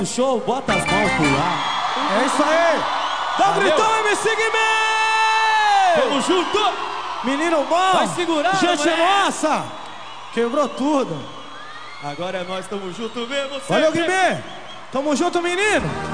Show, bota as mãos pro ar. É isso aí. Dá um gritão, MC Guimê! Tamo junto! Menino bom! Vai segurar, gente moleque. nossa! Quebrou tudo. Agora é nós, tamo junto mesmo. Valeu, Guimê! Tamo junto, menino!